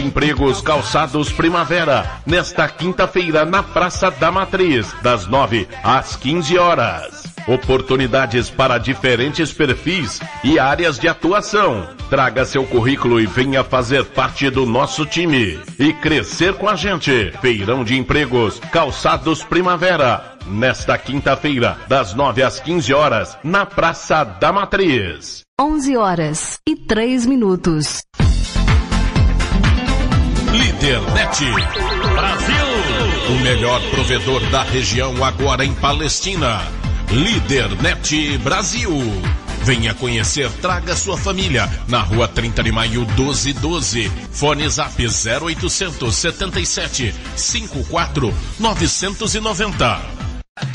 Empregos Calçados Primavera, nesta quinta-feira na Praça da Matriz, das 9 às 15 horas. Oportunidades para diferentes perfis e áreas de atuação. Traga seu currículo e venha fazer parte do nosso time e crescer com a gente. Feirão de Empregos Calçados Primavera, nesta quinta-feira, das 9 às 15 horas, na Praça da Matriz. 11h03. Lídernet Brasil, o melhor provedor da região agora em Palestina. Lídernet Brasil. Venha conhecer, traga sua família. Na rua 30 de maio 1212. Fone Zap 0800 77 54 990.